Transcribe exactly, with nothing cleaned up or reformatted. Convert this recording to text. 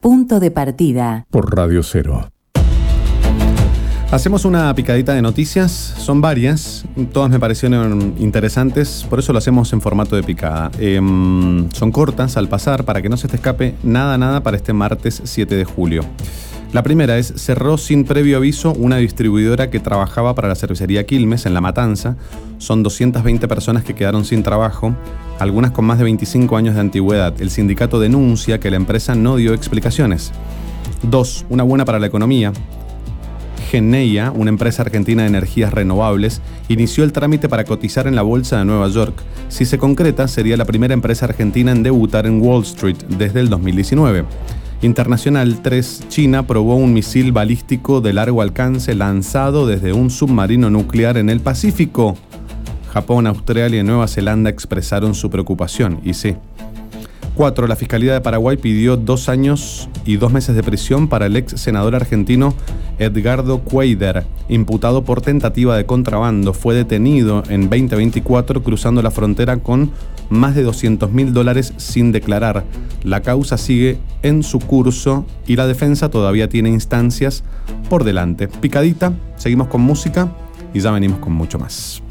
Punto de partida. Por Radio Cero. Hacemos una picadita de noticias, son varias, todas me parecieron interesantes, por eso lo hacemos en formato de picada. Eh, son cortas al pasar para que no se te escape nada, nada para este martes siete de julio. La primera es, cerró sin previo aviso una distribuidora que trabajaba para la cervecería Quilmes en La Matanza. Son doscientas veinte personas que quedaron sin trabajo, algunas con más de veinticinco años de antigüedad. El sindicato denuncia que la empresa no dio explicaciones. Dos, una buena para la economía. Geneia, una empresa argentina de energías renovables, inició el trámite para cotizar en la bolsa de Nueva York. Si se concreta, sería la primera empresa argentina en debutar en Wall Street desde el dos mil diecinueve. Internacional tres, China probó un misil balístico de largo alcance lanzado desde un submarino nuclear en el Pacífico. Japón, Australia y Nueva Zelanda expresaron su preocupación, y sí. cuatro. La Fiscalía de Paraguay pidió dos años y dos meses de prisión para el ex senador argentino Edgardo Cuéllar, imputado por tentativa de contrabando. Fue detenido en veinte veinticuatro cruzando la frontera con más de doscientos mil dólares sin declarar. La causa sigue en su curso y la defensa todavía tiene instancias por delante. Picadita, seguimos con música y ya venimos con mucho más.